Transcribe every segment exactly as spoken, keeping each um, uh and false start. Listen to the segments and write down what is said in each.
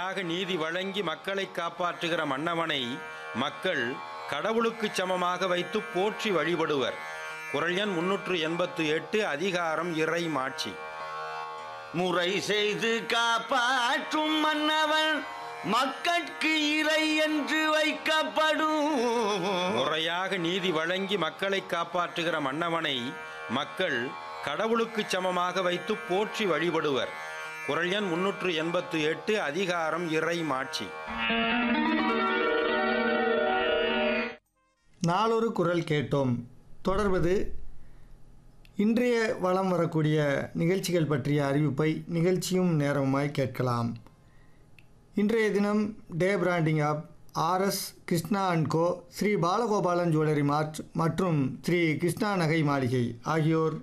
முறையாக நீதி வழங்கி மக்களை காப்பாற்றுகிற மன்னவனை மக்கள் கடவுளுக்கு சமமாக வைத்து போற்றி வழிபடுவர். குறள் எண் முன்னூற்று எண்பத்து எட்டு. அதிகாரம் இறை மாட்சி. முறை செய்து காப்பாற்றும் மன்னவன் மக்கட்கு இறை என்று வைக்கப்படும். முறையாக நீதி வழங்கி மக்களை காப்பாற்றுகிற மன்னவனை மக்கள் கடவுளுக்கு சமமாக வைத்து போற்றி வழிபடுவர். குறள் எண் முன்னூற்று எண்பத்து எட்டு. அதிகாரம் இறை மாட்சி. நாளொரு குறள் கேட்டோம். தொடர்வது இன்றைய வலம் வரக்கூடிய நிகழ்ச்சிகள் பற்றிய அறிவிப்பை நிகழ்ச்சியும் நேரமாய் கேட்கலாம். இன்றைய தினம் டே branding app, RS Krishna and go, Sri Balagopalan jewellery மார்ட் மற்றும் ஸ்ரீ கிருஷ்ணா நகை மாளிகை ஆகியோர்.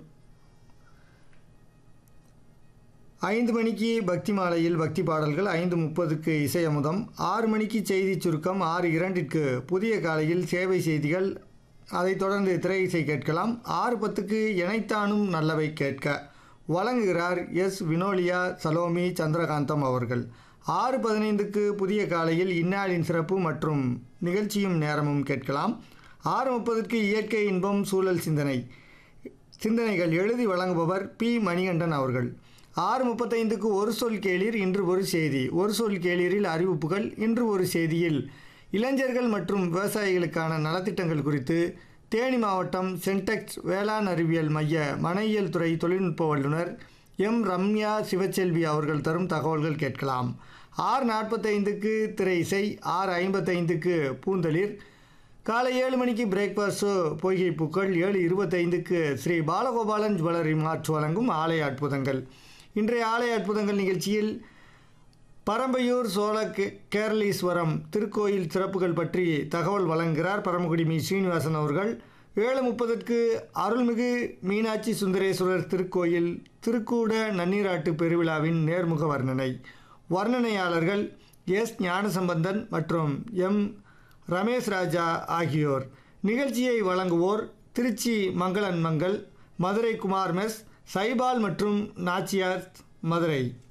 ஐந்து மணிக்கு பக்தி மாலையில் பக்தி பாடல்கள், ஐந்து முப்பதுக்கு இசை அமுதம், ஆறு மணிக்கு செய்தி சுருக்கம், ஆறு இரண்டிற்கு புதிய காலையில் சேவை செய்திகள், அதைத் தொடர்ந்து திரை இசை கேட்கலாம். ஆறு பத்துக்கு இணைத்தானும் நல்லவை கேட்க வழங்குகிறார் எஸ் வினோலியா சலோமி சந்திரகாந்தம் அவர்கள். ஆறு பதினைந்துக்கு புதிய காலையில் இந்நாளின் சிறப்பு மற்றும் நிகழ்ச்சியும் நேரமும் கேட்கலாம். ஆறு முப்பதுக்கு இயற்கை இன்பம் சூழல் சிந்தனை சிந்தனைகள் எழுதி வழங்குபவர் பி மணிகண்டன் அவர்கள். ஆறு முப்பத்தைந்துக்கு ஒரு சொல் கேளீர், இன்று ஒரு செய்தி. ஒரு சொல் கேளீரில் அறிவிப்புகள், இன்று ஒரு செய்தியில் இளைஞர்கள் மற்றும் விவசாயிகளுக்கான நலத்திட்டங்கள் குறித்து தேனி மாவட்டம் சென்டெக்ஸ் வேளாண் அறிவியல் மைய மனையியல் துறை தொழில்நுட்ப வல்லுநர் எம் ரம்யா சிவச்செல்வி அவர்கள் தரும் தகவல்கள் கேட்கலாம். ஆறு நாற்பத்தைந்துக்கு திரை இசை, ஆறு ஐம்பத்தைந்துக்கு பூந்தளிர், காலை ஏழு மணிக்கு பிரேக்ஃபாஸ்ட் ஷோ பொய்கை பூக்கள், ஏழு இருபத்தைந்துக்கு ஸ்ரீ பாலகோபாலன் ஜுவல்லரி மார்ட் வழங்கும் ஆலய அற்புதங்கள். இன்றைய ஆலய அற்புதங்கள் நிகழ்ச்சியில் பரம்பையூர் சோழ கேரளீஸ்வரம் திருக்கோயில் சிறப்புகள் பற்றி தகவல் வழங்குகிறார் பரமக்குடி மீ ஸ்ரீனிவாசன் அவர்கள். ஏழு முப்பதுக்கு அருள்மிகு மீனாட்சி சுந்தரேஸ்வரர் திருக்கோயில் திருக்கூட நன்னீராட்டு பெருவிழாவின் நேர்முக வர்ணனை. வர்ணனையாளர்கள் எஸ் ஞானசம்பந்தன் மற்றும் எம் ரமேஷ் ராஜா ஆகியோர். நிகழ்ச்சியை வழங்குவோர் திருச்சி மங்களன் மங்கள், மதுரை குமார் மெஸ், சைபால் மற்றும் நாச்சியார் மதுரை.